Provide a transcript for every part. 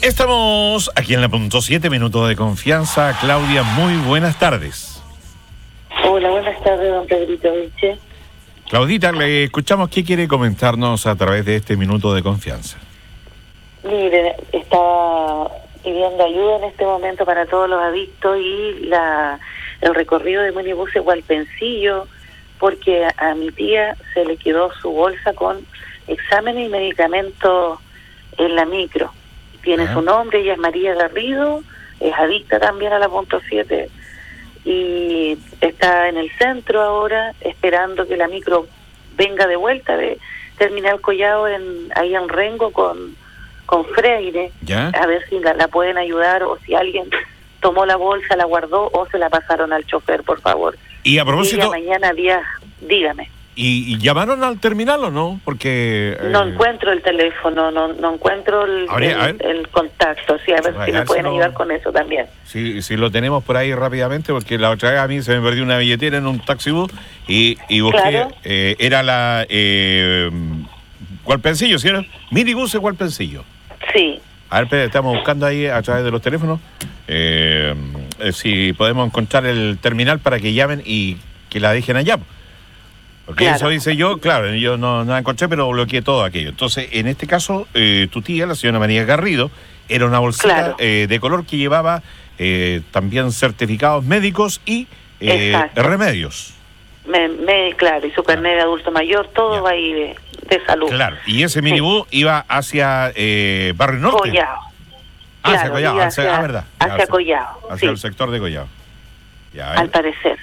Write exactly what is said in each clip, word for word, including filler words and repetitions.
Estamos aquí en la punto siete, minutos de confianza. Claudia, muy buenas tardes. Hola, buenas tardes, don Pedrito Viche. Claudita, le escuchamos. ¿Qué quiere comentarnos a través de este minuto de confianza? Mire, estaba pidiendo ayuda en este momento para todos los adictos y la el recorrido de minibuses Hualpencillo, porque a, a mi tía se le quedó su bolsa con exámenes y medicamentos en la micro. Tiene Ah. su nombre, ella es María Garrido, es adicta también a la punto siete y está en el centro ahora esperando que la micro venga de vuelta de Terminal Collado en, ahí en Rengo con, con Freire, ¿Ya? a ver si la, la pueden ayudar o si alguien tomó la bolsa, la guardó o se la pasaron al chofer, por favor. Y a propósito, Ella mañana día, dígame. ¿y, y llamaron al terminal o no? Porque... No eh, encuentro el teléfono, no no encuentro el, Habría- a el, ver. el contacto, sí, a ver Vaya, si me eso pueden no- ayudar con eso también. Si, si lo tenemos por ahí rápidamente, porque la otra vez a mí se me perdió una billetera en un taxibús y, y busqué, Claro. eh, era la eh, Hualpencillo, ¿sí? ¿No? Minibus de Hualpencillo. Sí, A ver, espere, estamos buscando ahí a través de los teléfonos eh, eh, si podemos encontrar el terminal para que llamen y que la dejen allá. Porque Claro. eso hice yo, claro, yo no, no la encontré, pero bloqueé todo aquello. Entonces, en este caso, eh, tu tía, la señora María Garrido, era una bolsita Claro. eh, de color que llevaba eh, también certificados médicos y eh, Exacto. remedios. me, me claro, y su carnet de adulto mayor, todo Ya. va ahí de, de salud. Claro, y ese minibús iba hacia eh, Barrio Norte. Collao. Ah, hacia Claro, Collao, iba hacia, hacia- ah, verdad. Ya, hacia Collao, Hacia sí. el sector de Collao. Ya, Al ¿eh? parecer.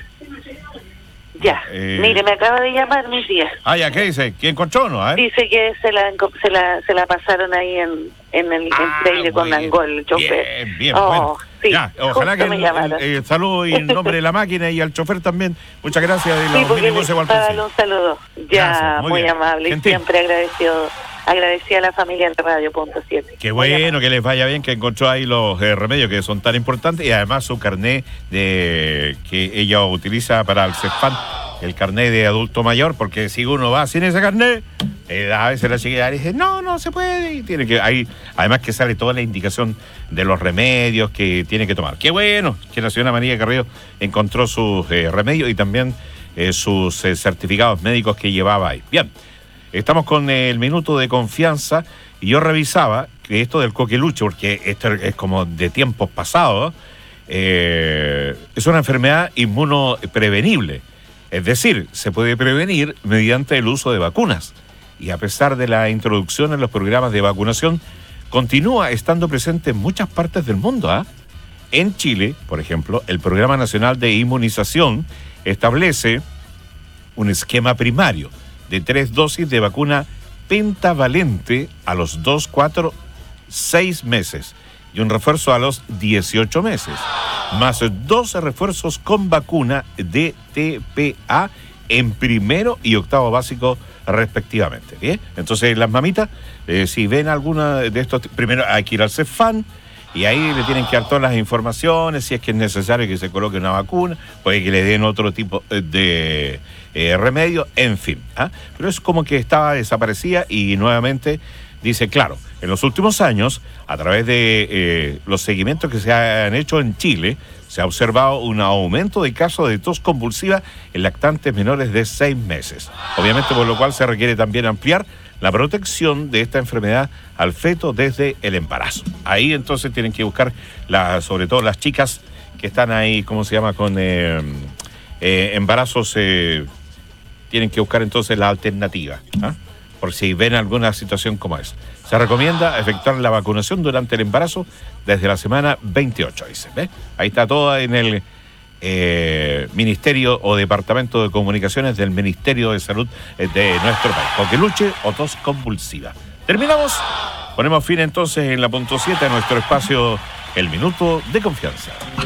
Ya, Eh, mire, me acaba de llamar mi tía. Ah, ya, ¿qué dice? ¿Quién encontró o no? A ver. Dice que se la enco- se la, se la pasaron ahí en, en el Ah, en Freire con bien, Langol, el chofer. Bien, bien, Oh, bueno. sí, Ya, ojalá justo que me el, llamaron. el- el saludo y en nombre de la máquina y al chofer también. Muchas gracias de Sí, los porque minibuses para darle Hualpencillo. un saludo. Ya, Gracias, muy muy, bien. amable. Y Gentil. siempre agradecido, agradecida a la familia de Radio Punto siete. Qué Muy bueno, amable. que les vaya bien, que encontró ahí los eh, remedios que son tan importantes y además su carnet de que ella utiliza para el CESFAN, el carnet de adulto mayor, porque si uno va sin ese carnet, eh, a veces la chiquilla dice, no, no se puede, y tiene que, ahí, además que sale toda la indicación de los remedios que tiene que tomar. Qué bueno que la señora María Garrido encontró sus eh, remedios y también eh, sus eh, certificados médicos que llevaba ahí. Bien. Estamos con el minuto de confianza y yo revisaba que esto del coqueluche, porque esto es como de tiempos pasados, eh, es una enfermedad inmunoprevenible. Es decir, se puede prevenir mediante el uso de vacunas. Y a pesar de la introducción en los programas de vacunación, continúa estando presente en muchas partes del mundo. ¿ah? En Chile, por ejemplo, el Programa Nacional de Inmunización establece un esquema primario de tres dosis de vacuna pentavalente a los dos, cuatro, seis meses y un refuerzo a los dieciocho meses, más doce refuerzos con vacuna de T P A en primero y octavo básico respectivamente. ¿Bien? Entonces las mamitas, eh, si ven alguna de estos, primero hay que ir al CESFAN y ahí le tienen que dar todas las informaciones, si es que es necesario que se coloque una vacuna, puede que le den otro tipo de eh, remedio, en fin. ¿ah? Pero es como que estaba desaparecida y nuevamente dice, claro, en los últimos años, a través de eh, los seguimientos que se han hecho en Chile, se ha observado un aumento de casos de tos convulsiva en lactantes menores de seis meses. Obviamente, por lo cual se requiere también ampliar la protección de esta enfermedad al feto desde el embarazo. Ahí entonces tienen que buscar, la, sobre todo las chicas que están ahí, ¿cómo se llama?, con eh, eh, embarazos, eh, tienen que buscar entonces la alternativa, ¿ah? por si ven alguna situación como esa. Se recomienda efectuar la vacunación durante el embarazo desde la semana veintiocho, dice. ¿Ve? Ahí está todo en el eh, Ministerio o Departamento de Comunicaciones del Ministerio de Salud de nuestro país. Coqueluche o tos convulsiva. Terminamos. Ponemos fin entonces en la punto siete a nuestro espacio El Minuto de Confianza.